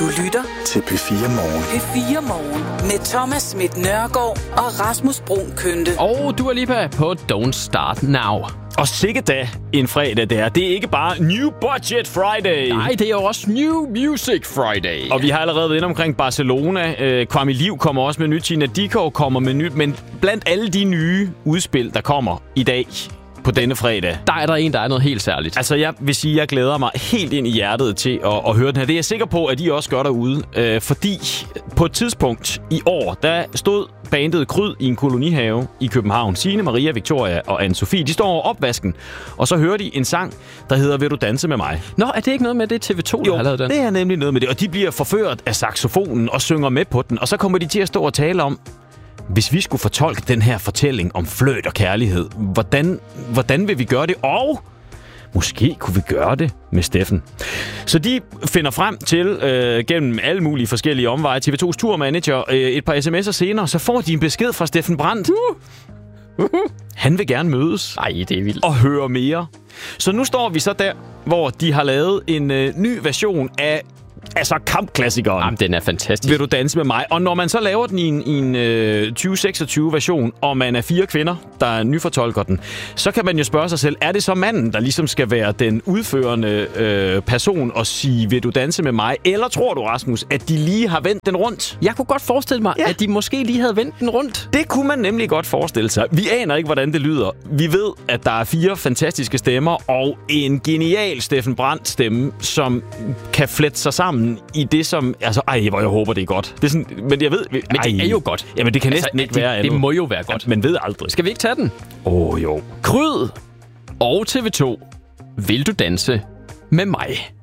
Du lytter til P4 Morgen. P4 Morgen med Thomas Schmidt Nørgaard og Rasmus Bruun Kønte. Og du er lige på Don't Start Now. Og sikke da en fredag der. Det er ikke bare New Budget Friday. Nej, det er jo også New Music Friday. Og vi har allerede været inde omkring Barcelona. Kwame Liv kommer også med nyt. Tina Dickow kommer med nyt. Men blandt alle de nye udspil, der kommer i dag på denne fredag, der er noget helt særligt. Altså, jeg vil sige, at jeg glæder mig helt ind i hjertet til at høre den her. Det er jeg sikker på, at I også gør derude. Fordi på et tidspunkt i år, der stod bandet Kryd i en kolonihave i København. Signe, Maria, Victoria og Anne-Sophie, de står over opvasken, og så hører de en sang, der hedder Vil du danse med mig? Nå, er det ikke noget med det TV2, der har lavet den? Det er nemlig noget med det, og de bliver forført af saxofonen og synger med på den, og så kommer de til at stå og tale om, hvis vi skulle fortolke den her fortælling om flirt og kærlighed, hvordan vil vi gøre det? Og måske kunne vi gøre det med Steffen. Så de finder frem til, gennem alle mulige forskellige omveje, TV2's turmanager, et par sms'er senere, så får de en besked fra Steffen Brandt. Han vil gerne mødes. Ej, det er vildt. Og høre mere. Så nu står vi så der, hvor de har lavet en ny version af kampklassikeren. Jamen, den er fantastisk. Vil du danse med mig? Og når man så laver den i en 2026-version, og man er 4 kvinder, der nyfortolker den, så kan man jo spørge sig selv, er det så manden, der ligesom skal være den udførende person og sige, vil du danse med mig? Eller tror du, Rasmus, at de lige har vendt den rundt? Jeg kunne godt forestille mig, at de måske lige havde vendt den rundt. Det kunne man nemlig godt forestille sig. Vi aner ikke, hvordan det lyder. Vi ved, at der er 4 fantastiske stemmer og en genial Steffen Brandt stemme, som kan flette sig sammen i det, som... Altså, hvor jeg håber, det er godt. Det er sådan, men jeg ved... Men det er jo godt. Jamen, det kan næsten ikke være andet. Det må jo være godt. Man ved aldrig. Skal vi ikke tage den? Jo. Kryd og TV2. Vil du danse med mig?